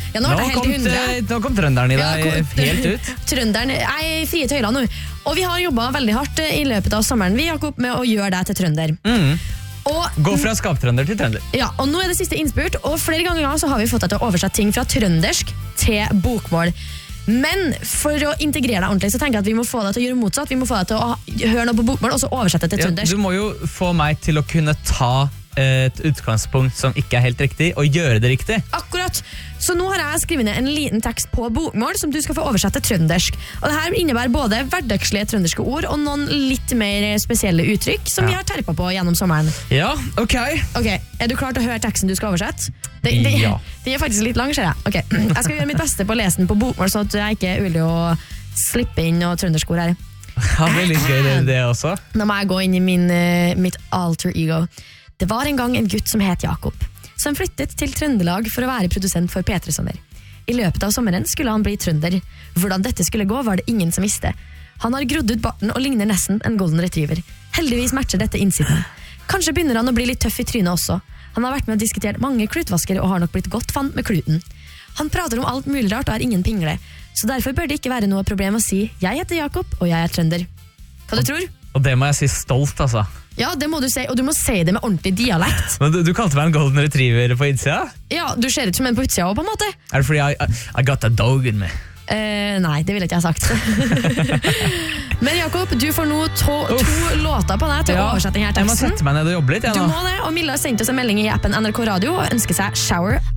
Ja, nå ble jeg helt i 100. Nå kom trønderen i deg helt ut. Trønderen er i frie tøyler nå. Og vi har jobbet veldig hardt i løpet av sommeren, vi, Jakob, med å gjøre deg til trønder. Gå fra skaptrønder til trønder. Ja, og nå er det siste innspurt, og flere ganger så har vi fått deg til å oversette ting fra trøndersk til bokmål. Men for å integrere deg ordentlig, så tenker jeg at vi må få deg til å gjøre motsatt. Vi må få deg til å høre noe på bokmål, og så oversette til trøndersk. Du må jo få meg til å kunne ta et utgangspunkt som ikke er helt riktig, og gjøre det riktig. Akkurat. Så nå har jeg skrevet ned en liten tekst på bokmål som du skal få oversette til trøndersk. Og det her innebærer både hverdagslige trønderske ord og noen litt mer spesielle uttrykk som vi har terpet på gjennom sommeren. Ja, ok. Ok, er du klar til å høre teksten du skal oversette? Den er faktisk litt lang, ser jeg. Ok, jeg skal gjøre mitt beste på å lese den på bokmål, så at jeg ikke er uvillig å slippe inn noen trøndersk ord her. Ja, det er litt gøy det også. Nå må jeg gå inn i mitt alter ego. Det var en gang en gutt som het Jakob, som flyttet til Trøndelag for å være produsent for P3 Sommer. I løpet av sommeren skulle han bli trønder. Hvordan dette skulle gå var det ingen som visste. Han har grodd ut barten og ligner nesten en golden retriever. Heldigvis matcher dette innsiden. Kanskje begynner han å bli litt tøff i trynet også. Han har vært med og diskutert mange klutvaskere og har nok blitt godt vant med kluten. Han prater om alt mulig rart og er ingen pingle, så derfor bør det ikke være noe problem å si «Jeg heter Jakob, og jeg er trønder». Hva du tror? Og det må jeg si stolt, altså. Ja, det må du si, og du må si det med ordentlig dialekt. Men du kalte meg en golden retriever på innsida? Ja, du ser ut som en på utsida også, på en måte. Er det fordi I got a dog in me? Nei, det vil jeg ikke ha sagt. Men Jakob, du får nå to låter på deg til å oversette denne teksten. Jeg må sette meg ned og jobbe litt. Du må det, og Milla har sendt oss en melding i appen NRK Radio og ønsker seg Shower